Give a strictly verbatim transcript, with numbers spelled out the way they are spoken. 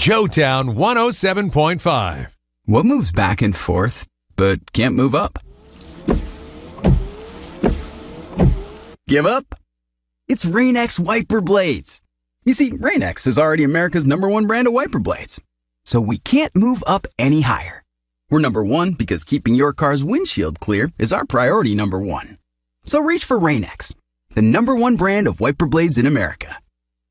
Joetown one oh seven point five. What moves back and forth, but can't move up? Give up? It's Rain-X wiper blades. You see, Rain-X is already America's number one brand of wiper blades. So we can't move up any higher. We're number one because keeping your car's windshield clear is our priority number one. So reach for Rain-X, the number one brand of wiper blades in America.